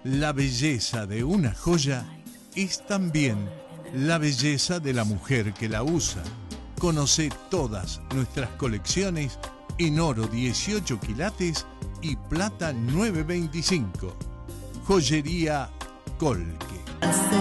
La belleza de una joya es también la belleza de la mujer que la usa. Conoce todas nuestras colecciones en oro 18 quilates y plata 925. Joyería Colque.